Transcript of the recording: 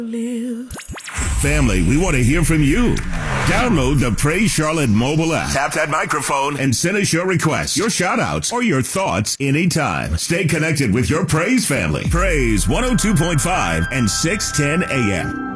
Family, we want to hear from you. Download the Praise Charlotte mobile app. Tap that microphone and send us your requests, your shout-outs, or your thoughts anytime. Stay connected with your Praise family. Praise 102.5 and 610 AM.